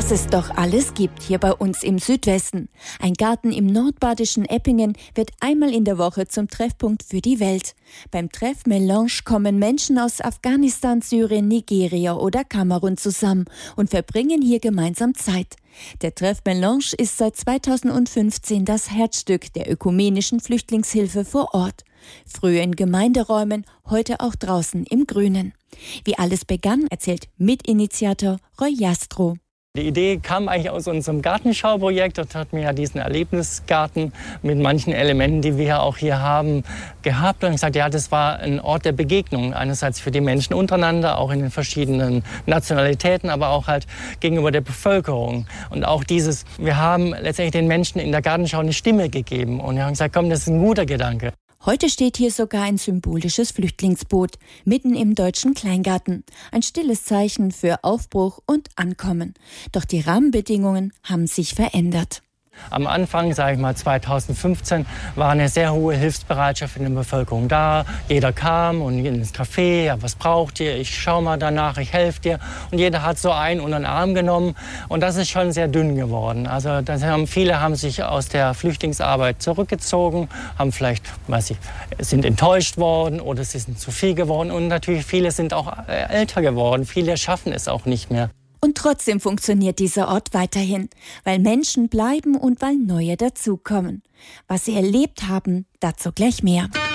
Was es doch alles gibt hier bei uns im Südwesten. Ein Garten im nordbadischen Eppingen wird einmal in der Woche zum Treffpunkt für die Welt. Beim Treff Melange kommen Menschen aus Afghanistan, Syrien, Nigeria oder Kamerun zusammen und verbringen hier gemeinsam Zeit. Der Treff Melange ist seit 2015 das Herzstück der ökumenischen Flüchtlingshilfe vor Ort. Früher in Gemeinderäumen, heute auch draußen im Grünen. Wie alles begann, erzählt Mitinitiator Roy Jastrow. Die Idee kam eigentlich aus unserem Gartenschauprojekt. Dort hatten wir ja diesen Erlebnisgarten mit manchen Elementen, die wir ja auch hier haben, gehabt. Und ich sagte, ja, das war ein Ort der Begegnung. Einerseits für die Menschen untereinander, auch in den verschiedenen Nationalitäten, aber auch halt gegenüber der Bevölkerung. Und auch dieses, wir haben letztendlich den Menschen in der Gartenschau eine Stimme gegeben. Und wir haben gesagt, komm, das ist ein guter Gedanke. Heute steht hier sogar ein symbolisches Flüchtlingsboot, mitten im deutschen Kleingarten. Ein stilles Zeichen für Aufbruch und Ankommen. Doch die Rahmenbedingungen haben sich verändert. Am Anfang, sage ich mal 2015, war eine sehr hohe Hilfsbereitschaft in der Bevölkerung da. Jeder kam und ins Café, ja, was braucht ihr? Ich schau mal danach, ich helfe dir. Und jeder hat so einen unter den Arm genommen. Und das ist schon sehr dünn geworden. Also viele haben sich aus der Flüchtlingsarbeit zurückgezogen, haben vielleicht, sind enttäuscht worden oder sie sind zu viel geworden. Und natürlich viele sind auch älter geworden. Viele schaffen es auch nicht mehr. Und trotzdem funktioniert dieser Ort weiterhin, weil Menschen bleiben und weil neue dazukommen. Was sie erlebt haben, dazu gleich mehr.